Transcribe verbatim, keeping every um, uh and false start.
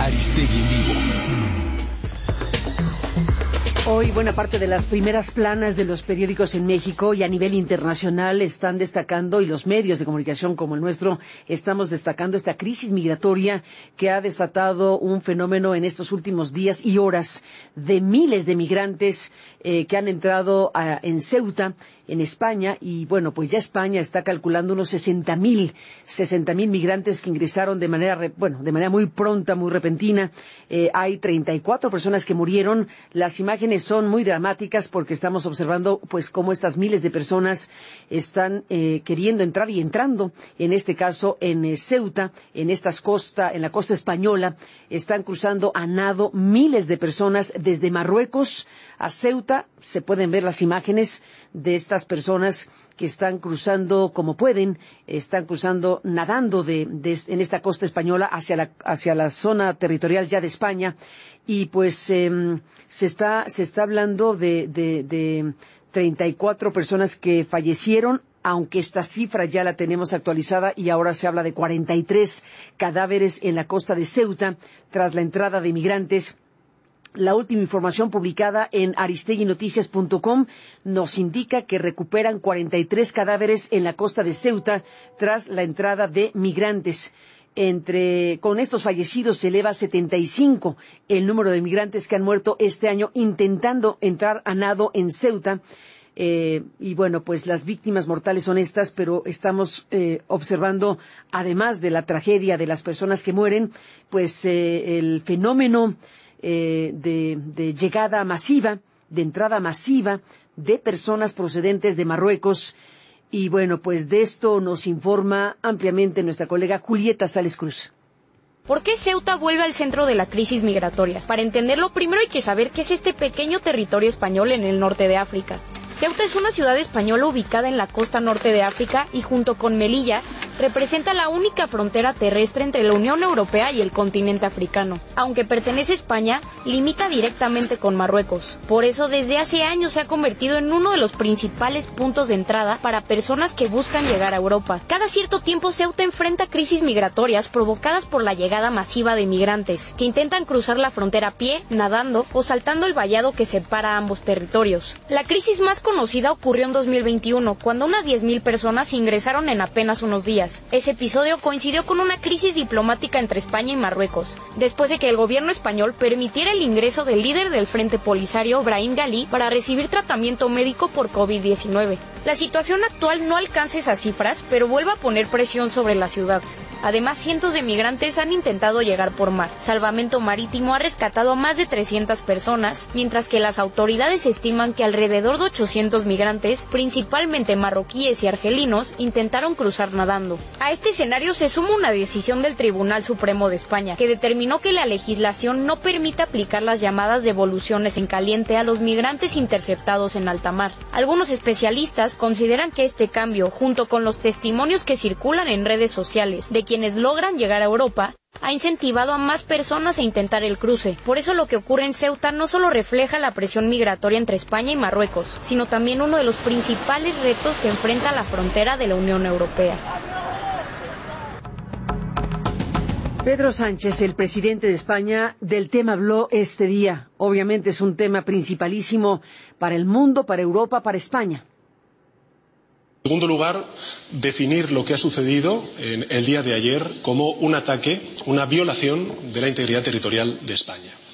Aristegui en vivo. Hoy buena parte de las primeras planas de los periódicos en México y a nivel internacional están destacando, y los medios de comunicación como el nuestro estamos destacando esta crisis migratoria que ha desatado un fenómeno en estos últimos días y horas de miles de migrantes eh, que han entrado a, en Ceuta, en España, y bueno, pues ya España está calculando unos sesenta mil migrantes que ingresaron de manera, bueno, de manera muy pronta, muy repentina. Eh, hay treinta y cuatro personas que murieron. Las imágenes son muy dramáticas porque estamos observando pues cómo estas miles de personas están eh, queriendo entrar y entrando, en este caso en eh, Ceuta, en estas costa, en la costa española, están cruzando a nado miles de personas desde Marruecos a Ceuta. Se pueden ver las imágenes de estas personas que están cruzando como pueden, están cruzando, nadando de, de, en esta costa española hacia la, hacia la zona territorial ya de España, y pues eh, se está se está hablando de, de, de treinta y cuatro personas que fallecieron, aunque esta cifra ya la tenemos actualizada y ahora se habla de cuarenta y tres cadáveres en la costa de Ceuta tras la entrada de migrantes. La última información publicada en aristegui noticias punto com nos indica que recuperan cuarenta y tres cadáveres en la costa de Ceuta tras la entrada de migrantes. Entre, con estos fallecidos se eleva a setenta y cinco el número de migrantes que han muerto este año intentando entrar a nado en Ceuta. Eh, y bueno, pues las víctimas mortales son estas, pero estamos eh, observando, además de la tragedia de las personas que mueren, pues eh, el fenómeno Eh, de, de llegada masiva, de entrada masiva de personas procedentes de Marruecos. Y bueno, pues de esto nos informa ampliamente nuestra colega Julieta Sales Cruz. ¿Por qué Ceuta vuelve al centro de la crisis migratoria? Para entenderlo, primero hay que saber qué es este pequeño territorio español en el norte de África. Ceuta es una ciudad española ubicada en la costa norte de África y junto con Melilla representa la única frontera terrestre entre la Unión Europea y el continente africano. Aunque pertenece a España, limita directamente con Marruecos. Por eso desde hace años se ha convertido en uno de los principales puntos de entrada para personas que buscan llegar a Europa. Cada cierto tiempo Ceuta enfrenta crisis migratorias provocadas por la llegada masiva de migrantes que intentan cruzar la frontera a pie, nadando o saltando el vallado que separa ambos territorios. La crisis más conocida ocurrió en dos mil veintiuno, cuando unas diez mil personas ingresaron en apenas unos días. Ese episodio coincidió con una crisis diplomática entre España y Marruecos, después de que el gobierno español permitiera el ingreso del líder del Frente Polisario, Brahim Ghali, para recibir tratamiento médico por COVID diecinueve. La situación actual no alcanza esas cifras, pero vuelve a poner presión sobre la ciudad. Además, cientos de migrantes han intentado llegar por mar. Salvamento Marítimo ha rescatado a más de trescientas personas, mientras que las autoridades estiman que alrededor de ochocientos migrantes, principalmente marroquíes y argelinos, intentaron cruzar nadando. A este escenario se suma una decisión del Tribunal Supremo de España, que determinó que la legislación no permite aplicar las llamadas devoluciones en caliente a los migrantes interceptados en alta mar. Algunos especialistas consideran que este cambio, junto con los testimonios que circulan en redes sociales de quienes logran llegar a Europa, ha incentivado a más personas a intentar el cruce. Por eso lo que ocurre en Ceuta no solo refleja la presión migratoria entre España y Marruecos, sino también uno de los principales retos que enfrenta la frontera de la Unión Europea. Pedro Sánchez, el presidente de España, del tema habló este día. Obviamente es un tema principalísimo para el mundo, para Europa, para España. En segundo lugar, definir lo que ha sucedido en el día de ayer como un ataque, una violación de la integridad territorial de España.